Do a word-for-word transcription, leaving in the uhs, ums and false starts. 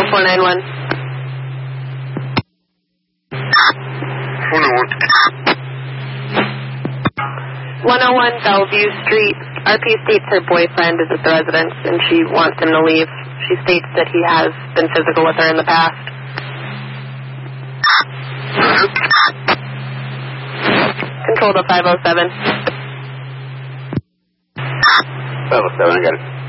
four nine one. four nine one. one oh one Bellevue Street. R P states her boyfriend is at the residence and she wants him to leave. She states that he has been physical with her in the past. Control to five oh seven. five oh seven, I got it.